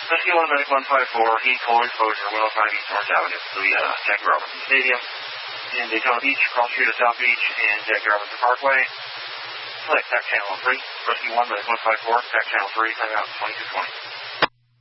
Rescue 1, Medic 154, heat cold exposure, 105 East North Avenue, Louisiana, Jackie Robinson Stadium, in Daytona Beach, Cross Street of South Beach, and Jackie Robinson Parkway. Select TAC Channel 3, Rescue 1, Medic 154, TAC Channel 3, time out 2220.